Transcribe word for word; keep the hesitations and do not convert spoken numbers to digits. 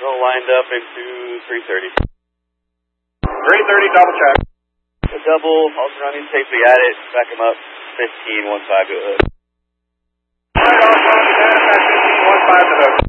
Roll lined up into three thirty. three thirty, double check. A double, also running safely at it, back him up, fifteen, one five to the hook. Right off on the fifteen, one five to the hook.